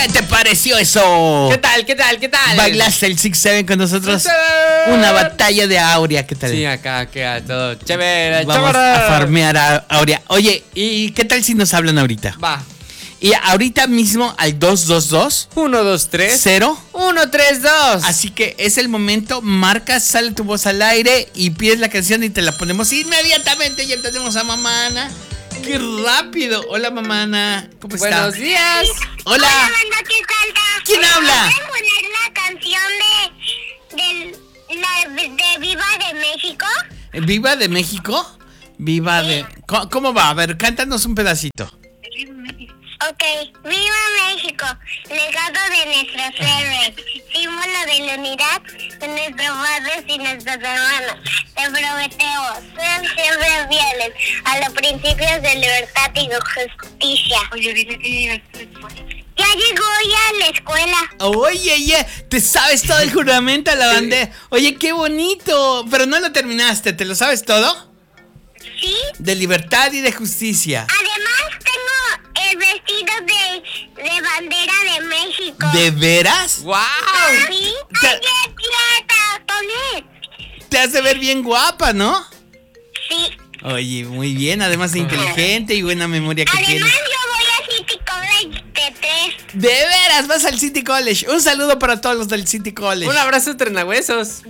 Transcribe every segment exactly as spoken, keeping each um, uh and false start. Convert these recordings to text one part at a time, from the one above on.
¿Qué te pareció eso? ¿Qué tal? ¿Qué tal? ¿Qué tal? ¿Bailaste el seis siete con nosotros? Una batalla de Aurea, ¿qué tal? Sí, acá queda todo chévere. Vamos chévere. a farmear a Aurea. Oye, ¿y qué tal si nos hablan ahorita? Va. Y ahorita mismo al dos dos dos uno, dos, tres. cero. uno, tres, dos. Así que es el momento, marcas, sale tu voz al aire y pides la canción y te la ponemos inmediatamente. Ya tenemos a mamá Ana. ¡Qué rápido! Hola, mamá Ana. ¿Cómo está? Buenos días. Hola. Hola, banda, ¿qué tal? ¿Quién habla? ¿Pueden poner la canción de, de, la, de Viva de México? ¿Viva de México? Viva de... ¿Cómo, cómo va? A ver, cántanos un pedacito. Ok, ¡Viva México! Legado de nuestros héroes, símbolo de la unidad de nuestros padres y nuestros hermanos. Te prometemos, sean siempre fieles a los principios de libertad y justicia. Oye, dice que ya llegó ya a la escuela. Oye, oye, te sabes todo el juramento a la bandera. Oye, qué bonito. Pero no lo terminaste, ¿te lo sabes todo? ¿Sí? De libertad y de justicia. Además tengo el vestido de, de bandera de México. ¿De veras? ¡Wow! ¿Sí? Te- Ayer tía, Tonet. Te hace ver bien guapa, ¿no? Sí. Oye, muy bien, además de inteligente y buena memoria que Además tienes. yo voy a City College de tres. De veras, vas al City College. Un saludo para todos los del City College. Un abrazo trenahuesos.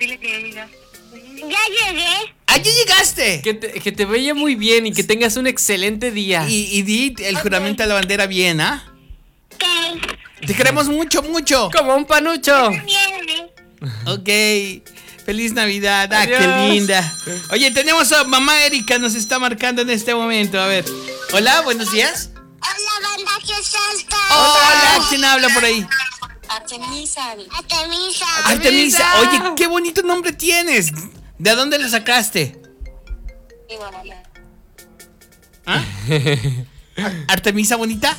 Ya llegué. ¡Allí llegaste! Que te, que te vaya muy bien y que tengas un excelente día. Y, y di el juramento a la bandera bien, ¿ah? Ok. Te queremos mucho, mucho. Como un panucho. Bien. Ok. Feliz Navidad. Ah, qué Adiós. linda. Oye, tenemos a mamá Erika, nos está marcando en este momento. A ver. Hola, buenos días. Hola, banda, ¿qué tal? Hola, ¿quién habla por ahí? Artemisa. Artemisa. Artemisa. Oye, qué bonito nombre tienes. ¿De dónde lo sacaste? ¿Ah? ¿Artemisa bonita?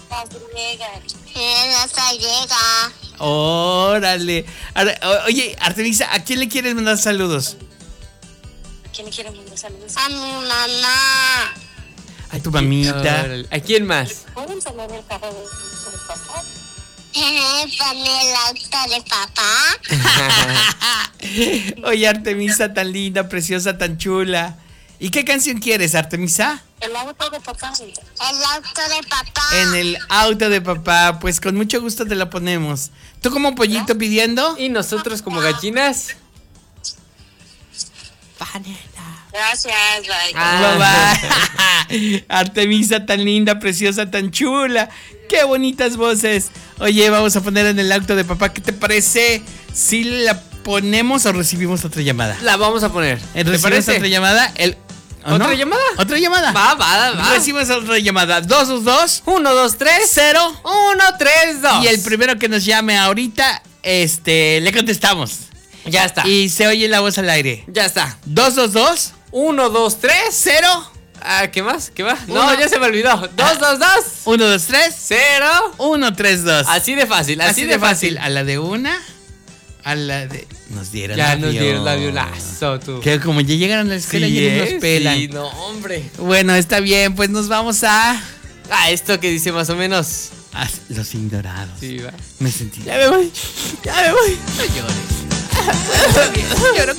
Hasta llega. Órale. Ar- o- Oye, Artemisa, ¿a quién le quieres mandar saludos? ¿Quién le quiere mandar saludos? A mi mamá. A tu mamita. Órale. ¿A quién más? ¿Pueden poner el carro de su papá? Poner el auto de papá. Oye, Artemisa, tan linda, preciosa, tan chula. ¿Y qué canción quieres, Artemisa? El auto de papá. El auto de papá. En el auto de papá. Pues con mucho gusto te la ponemos. ¿Tú como pollito pidiendo? ¿Y nosotros como gallinas? Gracias, bye. Ah. Bye, bye. Artemisa, tan linda, preciosa, tan chula. Qué bonitas voces. Oye, vamos a poner en el auto de papá. ¿Qué te parece si la ponemos o recibimos otra llamada? La vamos a poner. Eh, ¿Te ¿Recibimos parece? otra llamada? El, ¿o ¿Otra no? llamada? ¿Otra llamada? Va, va, va. Recibimos otra llamada. dos dos dos Uno, dos, tres. cero. Uno, tres, dos. Y el primero que nos llame ahorita, este, le contestamos. Ya está. Y se oye la voz al aire. Ya está. dos dos dos Uno, dos, tres. cero. Ah, ¿qué más? ¿Qué va? Uno. No, ya se me olvidó. Dos, dos, dos. uno dos tres Cero. uno tres dos. Así de fácil, así, de fácil. A la de una, a la de. Nos dieron Ya avión. nos dieron la violazo, tú. Que como ya llegaron a la escuela, Sí, ya ni ¿eh? nos pelan. Sí, no, hombre. Bueno, está bien, pues nos vamos a. Ah, esto que dice más o menos. a los ignorados. Sí, va. Me sentí. Ya me voy. Ya me voy. No llores. Lloro